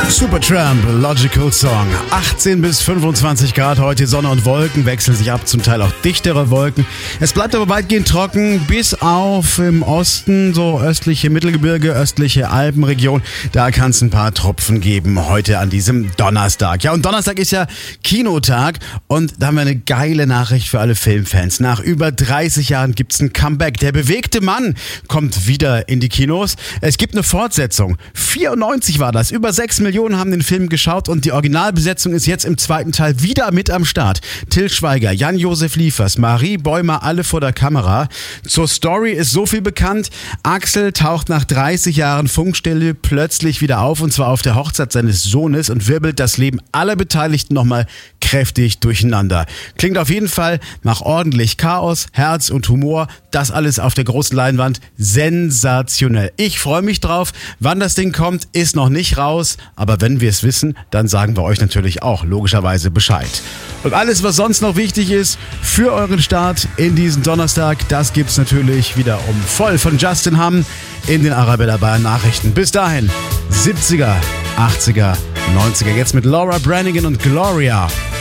Supertramp, Logical Song. 18 bis 25 Grad heute, Sonne und Wolken wechseln sich ab, zum Teil auch dichtere Wolken. Es bleibt aber weitgehend trocken, bis auf im Osten, so östliche Mittelgebirge, östliche Alpenregion. Da kann es ein paar Tropfen geben heute an diesem Donnerstag. Ja, und Donnerstag ist ja Kinotag und da haben wir eine geile Nachricht für alle Filmfans. Nach über 30 Jahren gibt's ein Comeback. Der bewegte Mann kommt wieder in die Kinos. Es gibt eine Fortsetzung. 94 war das. Über 6 Millionen haben den Film geschaut und die Originalbesetzung ist jetzt im zweiten Teil wieder mit am Start. Till Schweiger, Jan-Josef Liefers, Marie Bäumer, alle vor der Kamera. Zur Story ist so viel bekannt. Axel taucht nach 30 Jahren Funkstille plötzlich wieder auf und zwar auf der Hochzeit seines Sohnes und wirbelt das Leben aller Beteiligten nochmal kräftig durcheinander. Klingt auf jeden Fall nach ordentlich Chaos, Herz und Humor. Das alles auf der großen Leinwand. Sensationell. Ich freue mich drauf. Wann das Ding kommt, ist noch nicht raus. Aber wenn wir es wissen, dann sagen wir euch natürlich auch logischerweise Bescheid. Und alles, was sonst noch wichtig ist für euren Start in diesen Donnerstag, das gibt's natürlich wieder voll von Justin Hamm in den Arabella Bayern Nachrichten. Bis dahin, 70er, 80er, 90er. Jetzt mit Laura Branigan und Gloria.